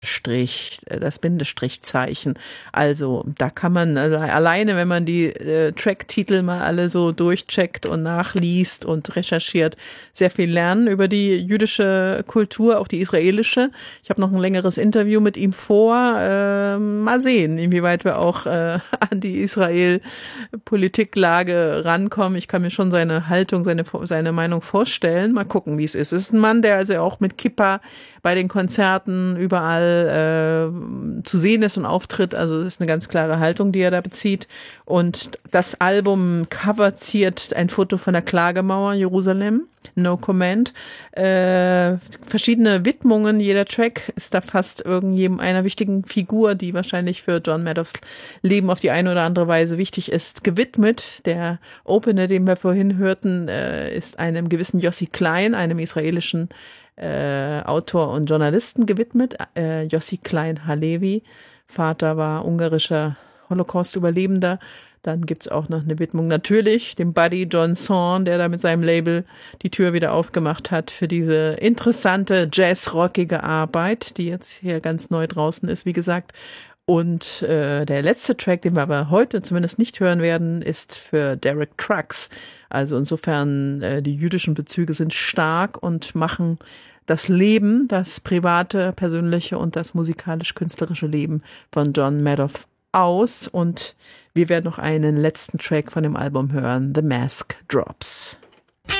das Bindestrichzeichen. Also da kann man alleine, wenn man die Tracktitel mal alle so durchcheckt und nachliest und recherchiert, sehr viel lernen über die jüdische Kultur, auch die israelische. Ich habe noch ein längeres Interview mit ihm vor. Mal sehen, inwieweit wir auch an die Israel-Politiklage rankommen. Ich kann mir schon seine Haltung, seine Meinung vorstellen. Mal gucken, wie es ist. Es ist ein Mann, der also auch mit Kippa bei den Konzerten überall zu sehen ist und auftritt. Also es ist eine ganz klare Haltung, die er da bezieht. Und das Album-Cover ziert ein Foto von der Klagemauer Jerusalem. No comment. Verschiedene Widmungen. Jeder Track ist da fast einer wichtigen Figur, die wahrscheinlich für John Madoffs Leben auf die eine oder andere Weise wichtig ist, gewidmet. Der Opener, den wir vorhin hörten, ist einem gewissen Yossi Klein, einem israelischen Autor und Journalisten gewidmet. Yossi Klein Halevi, Vater war ungarischer Holocaust-Überlebender. Dann gibt's auch noch eine Widmung natürlich dem Buddy John Zorn, der da mit seinem Label die Tür wieder aufgemacht hat für diese interessante jazzrockige Arbeit, die jetzt hier ganz neu draußen ist, wie gesagt. Und der letzte Track, den wir aber heute zumindest nicht hören werden, ist für Derek Trucks. Also insofern, die jüdischen Bezüge sind stark und machen das Leben, das private, persönliche und das musikalisch-künstlerische Leben von John Madoff aus. Und wir werden noch einen letzten Track von dem Album hören, The Mask Drops.